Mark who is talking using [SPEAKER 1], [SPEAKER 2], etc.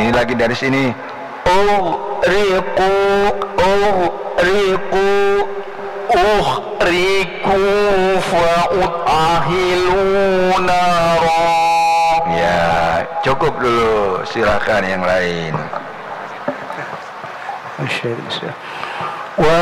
[SPEAKER 1] Ini lagi dari sini.
[SPEAKER 2] Uhriku fa'utahilu nara.
[SPEAKER 1] Ya, cukup dulu. Silakan yang lain.
[SPEAKER 3] Wa